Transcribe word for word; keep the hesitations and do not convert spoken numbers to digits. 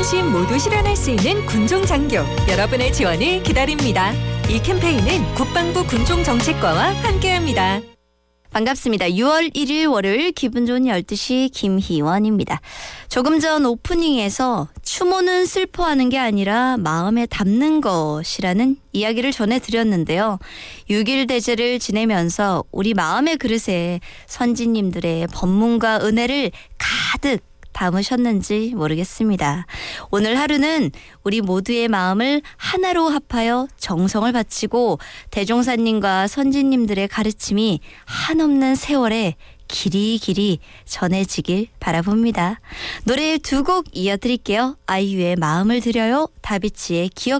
어르신 모두 실현할 수 있는 군종장교, 여러분의 지원을 기다립니다. 이 캠페인은 국방부 군종정책과와 함께합니다. 반갑습니다. 유월 일일 월요일 기분 좋은 열두 시 김희원입니다. 조금 전 오프닝에서 추모는 슬퍼하는 게 아니라 마음에 담는 것이라는 이야기를 전해드렸는데요. 육일 대제를 지내면서 우리 마음의 그릇에 선진님들의 법문과 은혜를 가득 담으셨는지 모르겠습니다. 오늘 하루는 우리 모두의 마음을 하나로 합하여 정성을 바치고 대종사님과 선진님들의 가르침이 한없는 세월에 길이 길이 전해지길 바라봅니다. 노래 두 곡 이어드릴게요. 아이유의 마음을 드려요, 다비치의 기억